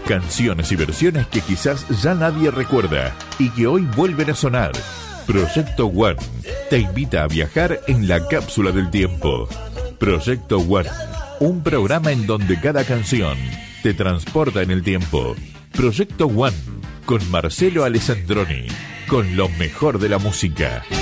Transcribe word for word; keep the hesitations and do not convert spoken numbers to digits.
Canciones y versiones que quizás ya nadie recuerda y que hoy vuelven a sonar. Proyecto One te invita a viajar en la cápsula del tiempo. Proyecto One, un programa en donde cada canción te transporta en el tiempo. Proyecto One, con Marcelo Alessandroni, con lo mejor de la música.